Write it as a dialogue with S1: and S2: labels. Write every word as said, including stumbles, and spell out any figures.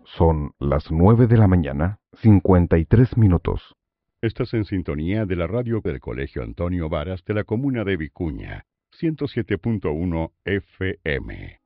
S1: Son las nueve de la mañana, cincuenta y tres minutos.
S2: Estás en sintonía de la radio del Colegio Antonio Varas de la comuna de Vicuña, ciento siete punto uno F M.